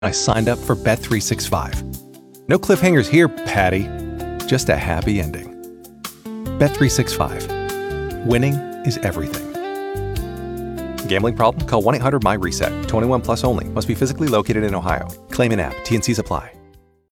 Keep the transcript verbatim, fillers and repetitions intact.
I signed up for Bet three sixty-five. No cliffhangers here, Patty. Just a happy ending. Bet three sixty-five. Winning is everything. Gambling problem? Call one eight hundred M Y reset. twenty-one plus only. Must be physically located in Ohio. Claim in app. T N Cs apply.